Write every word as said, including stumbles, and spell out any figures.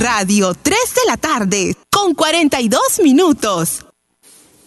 Radio, tres de la tarde, con cuarenta y dos minutos.